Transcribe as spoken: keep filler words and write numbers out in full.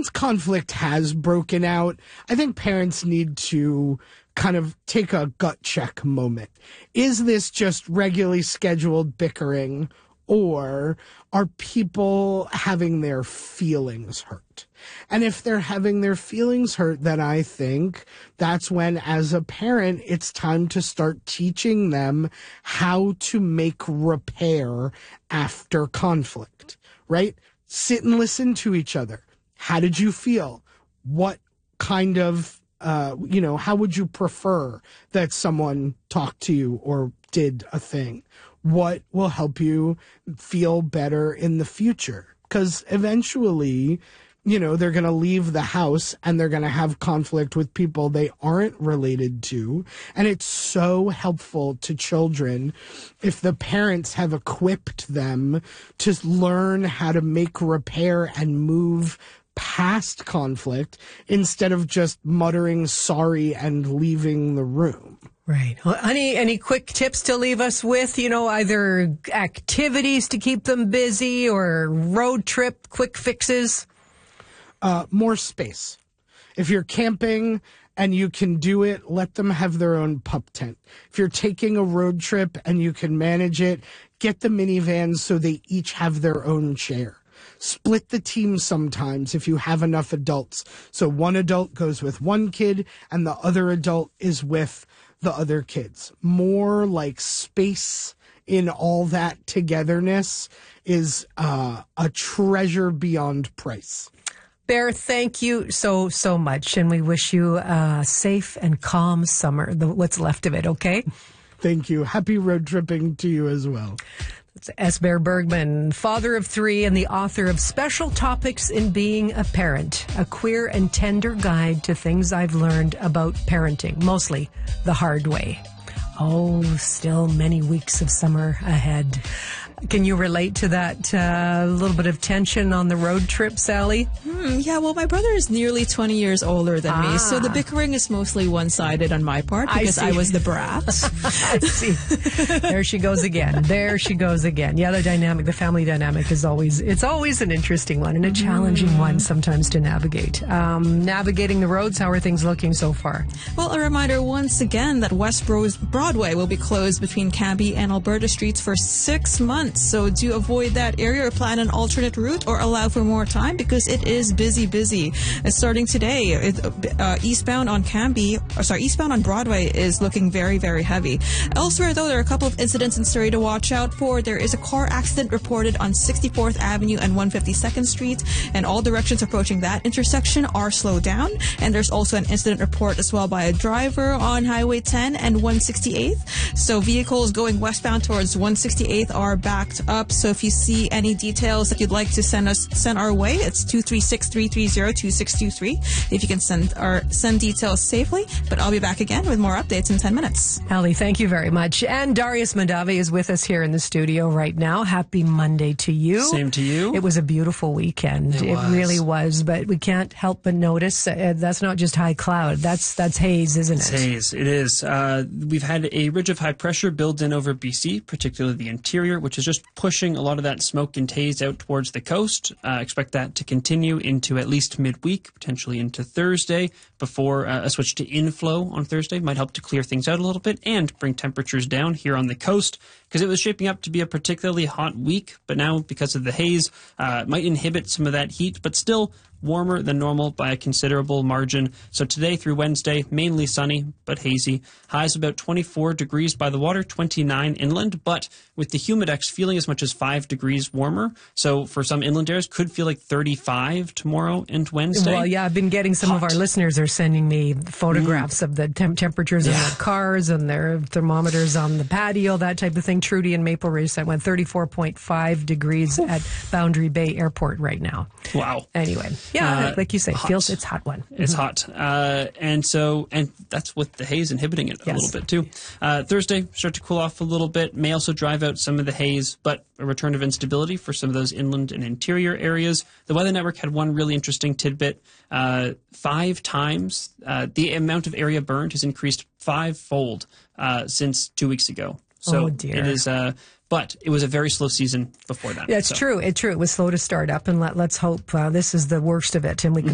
once conflict has broken out, I think parents need to kind of take a gut check moment. Is this just regularly scheduled bickering, or are people having their feelings hurt? And if they're having their feelings hurt, then I think that's when, as a parent, it's time to start teaching them how to make repair after conflict, right? Sit and listen to each other. How did you feel? What kind of, uh, you know, how would you prefer that someone talked to you or did a thing? What will help you feel better in the future? Because eventually, you know, they're going to leave the house and they're going to have conflict with people they aren't related to. And it's so helpful to children if the parents have equipped them to learn how to make repair and move past conflict instead of just muttering sorry and leaving the room. Right. Well, any any quick tips to leave us with? You know, either activities to keep them busy or road trip quick fixes? Uh, more space. If you're camping and you can do it, let them have their own pup tent. If you're taking a road trip and you can manage it, get the minivans so they each have their own chair. Split the team sometimes if you have enough adults. So one adult goes with one kid and the other adult is with the other kids. More like space in all that togetherness is uh, a treasure beyond price. Bear, thank you so, so much. And we wish you a safe and calm summer, the, what's left of it, okay? Thank you. Happy road tripping to you as well. It's S. Bear Bergman, father of three and the author of Special Topics in Being a Parent, a queer and tender guide to things I've learned about parenting, mostly the hard way. Oh, still many weeks of summer ahead. Can you relate to that uh, little bit of tension on the road trip, Sally? Hmm, yeah, well, my brother is nearly twenty years older than ah. me, so the bickering is mostly one-sided on my part because I, I was the brat. I see. There she goes again. There she goes again. Yeah, the dynamic, the family dynamic is always, it's always an interesting one and a challenging mm. one sometimes to navigate. Um, navigating the roads, how are things looking so far? Well, a reminder once again that West Broadway will be closed between Cambie and Alberta Streets for six months. So do avoid that area or plan an alternate route or allow for more time because it is busy, busy. Uh, starting today, it, uh, eastbound on Cambie, or sorry, eastbound on Broadway is looking very, very heavy. Elsewhere, though, there are a couple of incidents in Surrey to watch out for. There is a car accident reported on sixty-fourth Avenue and one hundred fifty-second Street, and all directions approaching that intersection are slowed down. And there's also an incident report as well by a driver on Highway ten and one sixty-eighth. So vehicles going westbound towards one sixty-eighth are backed up. So if you see any details that you'd like to send us, send our way, it's two three six, three three zero, two six two three. If you can send our send details safely. But I'll be back again with more updates in ten minutes. Ellie, thank you very much. And Darius Mandave is with us here in the studio right now. Happy Monday to you. Same to you. It was a beautiful weekend. It, it was. really was. But we can't help but notice uh, that's not just high cloud. That's that's haze, isn't it's it? Haze. It is. Uh, we've had a ridge of high pressure build in over B C, particularly the interior, which is just pushing a lot of that smoke and haze out towards the coast. Uh, expect that to continue into at least midweek, potentially into Thursday, before uh, a switch to inflow on Thursday might help to clear things out a little bit and bring temperatures down here on the coast, because it was shaping up to be a particularly hot week, but now because of the haze, uh, might inhibit some of that heat, but still warmer than normal by a considerable margin. So today through Wednesday, mainly sunny, but hazy. Highs about twenty-four degrees by the water, twenty-nine inland, but with the humidex feeling as much as five degrees warmer. So for some inland areas, could feel like thirty-five tomorrow and Wednesday. Well, yeah, I've been getting some Hot. of our listeners are sending me photographs mm. of the temp- temperatures yeah. in their cars and their thermometers on the patio, that type of thing. Trudy and Maple Ridge sent one thirty-four point five degrees Oof. at Boundary Bay Airport right now. Wow. Anyway. Yeah, uh, like you say, hot. feels it's hot one. It's mm-hmm. hot. Uh, and so, and that's with the haze inhibiting it yes. a little bit too. Uh, Thursday, start to cool off a little bit. May also drive out some of the haze, but a return of instability for some of those inland and interior areas. The Weather Network had one really interesting tidbit. Uh, five times, uh, the amount of area burned has increased fivefold uh, since two weeks ago. So oh dear. It is... Uh, But it was a very slow season before that. Yeah, it's so. true. It's true. It was slow to start up, and let, let's hope uh, this is the worst of it, and we can